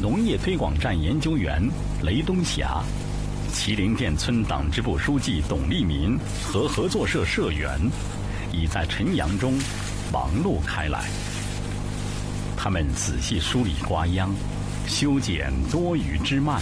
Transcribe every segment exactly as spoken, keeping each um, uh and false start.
农业推广站研究员雷东霞、麒麟店村党支部书记董立民和合作社社员已在晨阳中忙碌开来。他们仔细梳理瓜秧，修剪多余枝蔓。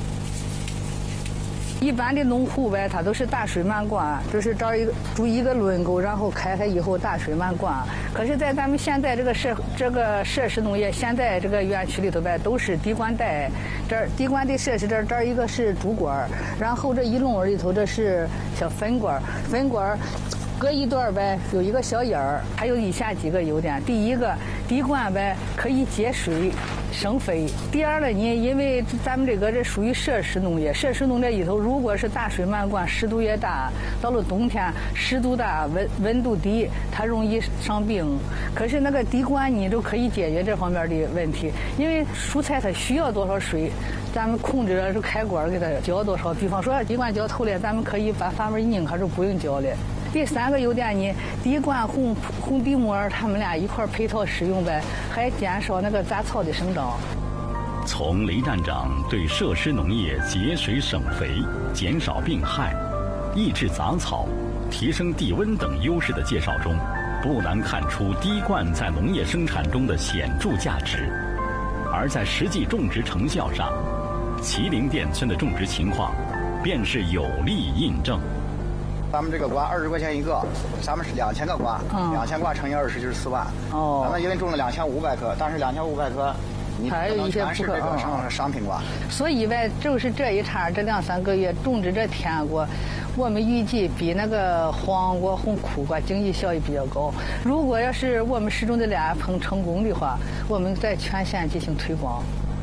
一般的农户呗，他都是大水漫灌，就是找一个筑一个轮沟，然后开开以后大水漫灌。可是，在咱们现在这个设这个设施农业，现在这个园区里头呗，都是滴灌带。这儿滴灌的设施，这儿这儿一个是主管，然后这一垄里头这是小分管，分管隔一段呗有一个小眼儿，还有以下几个优点：第一个，滴灌呗可以节水生肥；第二呢，你因为咱们这个这属于设施农业，设施农业里头如果是大水漫灌，湿度也大，到了冬天湿度大、温温度低，它容易伤病。可是那个滴灌你就可以解决这方面的问题，因为蔬菜它需要多少水，咱们控制这开关给它浇多少。比方说滴灌浇透了，咱们可以把阀门一拧开就不用浇了。第三个优点呢，滴灌红红地膜它们俩一块配套使用呗，还减少那个杂草的生长。 从雷站长对设施农业节水省肥、减少病害、抑制杂草、提升地温等优势的介绍中，不难看出滴灌在农业生产中的显著价值。而在实际种植成效上，麒麟店村的种植情况便是有力印证。 咱们这个瓜二十块钱一个，咱们是两千个瓜，两千瓜乘以二十就是四万。哦，咱们因为种了两千五百棵，但是两千五百棵，你还有一些全是这个商商品瓜。 所以呗，就是这一茬这两三个月种植这甜瓜，我们预计比那个黄瓜、红苦瓜经济效益比较高。如果要是我们使用这俩棚成功的话，我们在全县进行推广。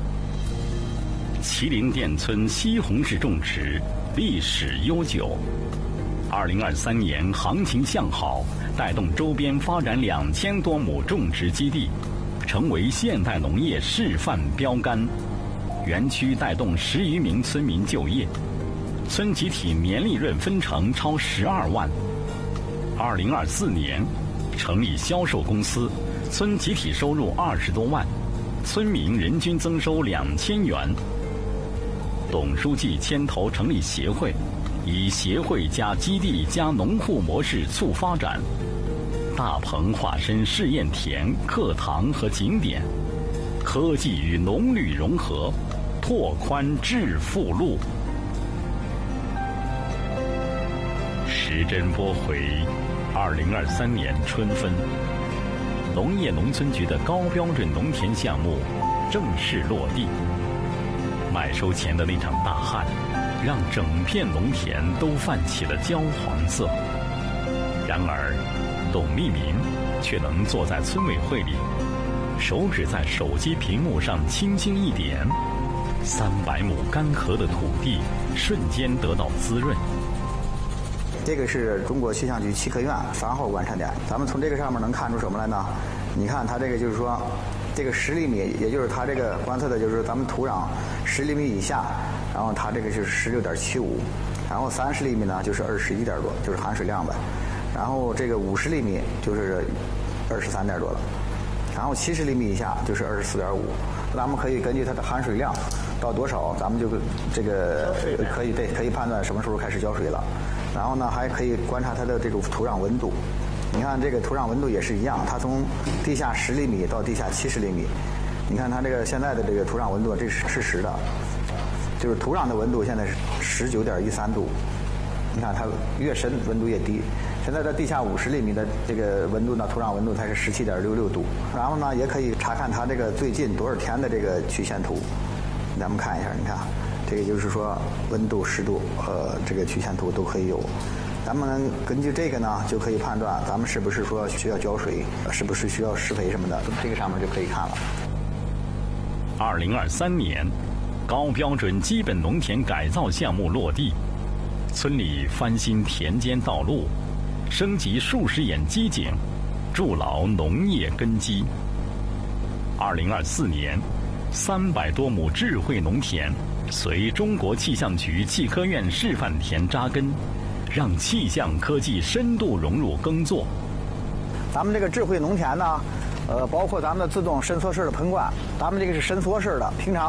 麒麟店村西红柿种植历史悠久。二零二三年行情向好，带动周边发展两千多亩种植基地，成为现代农业示范标杆。园区带动十余名村民就业，村集体年利润分成超十二万。二零二四年成立销售公司，村集体收入二十多万，村民人均增收两千元。董书记牵头成立协会，以协会加基地加农户模式促发展，大棚化身试验田、课堂和景点，科技与农旅融合，拓宽致富路。时针拨回二零二三年春分，农业农村局的高标准农田项目正式落地。麦收前的那场大旱，让整片农田都泛起了焦黄色。然而，董立民却能坐在村委会里，手指在手机屏幕上轻轻一点，三百亩干涸的土地瞬间得到滋润。 这个是中国气象局七科院三号观测点，咱们从这个上面能看出什么来呢？你看它这个就是说，这个十厘米，也就是它这个观测的就是咱们土壤十厘米以下，然后它这个就是十六点七五，然后三十厘米呢就是二十一点多，就是含水量呗，然后这个五十厘米就是二十三点多了，然后七十厘米以下就是二十四点五。咱们可以根据它的含水量到多少，咱们就这个可以对可以判断什么时候开始浇水了。然后呢，还可以观察它的这种土壤温度。你看这个土壤温度也是一样，它从地下十厘米到地下七十厘米。你看它这个现在的这个土壤温度，这是事实的，就是土壤的温度现在是十九点一三度。你看它越深温度越低。现在在地下五十厘米的这个温度呢，土壤温度才是十七点六六度。然后呢，也可以查看它这个最近多少天的这个曲线图。咱们看一下，你看这个就是说温度、湿度和这个曲线图都可以有。咱们根据这个呢，就可以判断咱们是不是说需要浇水，是不是需要施肥什么的，这个上面就可以看了。 二零二三年，高标准基本农田改造项目落地，村里翻新田间道路，升级数十眼机井，筑牢农业根基。二零二四年，三百多亩智慧农田随中国气象局气科院示范田扎根，让气象科技深度融入耕作。 咱们这个智慧农田呢，呃，包括咱们的自动伸缩式的喷灌，咱们这个是伸缩式的，平常